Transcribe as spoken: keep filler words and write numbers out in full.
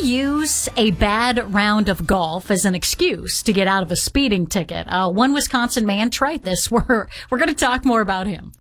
use a bad round of golf as an excuse to get out of a speeding ticket? Uh, one Wisconsin man tried this. We're, we're going to talk more about him.